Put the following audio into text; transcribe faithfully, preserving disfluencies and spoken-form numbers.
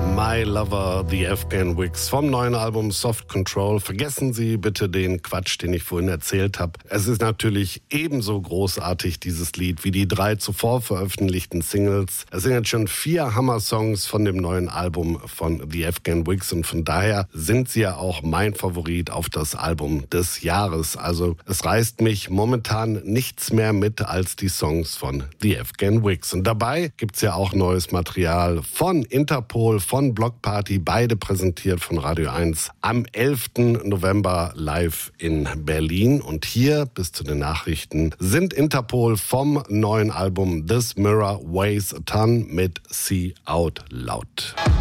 My Lover, The Afghan Wigs vom neuen Album Soft Control. Vergessen Sie bitte den Quatsch, den ich vorhin erzählt habe. Es ist natürlich ebenso großartig, dieses Lied, wie die drei zuvor veröffentlichten Singles. Es sind jetzt schon vier Hammer-Songs von dem neuen Album von The Afghan Wigs und von daher sind sie ja auch mein Favorit auf das Album des Jahres. Also es reißt mich momentan nichts mehr mit als die Songs von The Afghan Wigs. Und dabei gibt's ja auch neues Material von Interpol, von Block Party, beide präsentiert von Radio eins am elften November live in Berlin. Und hier bis zu den Nachrichten sind Interpol vom neuen Album This Mirror Weighs a Ton mit See Out Loud.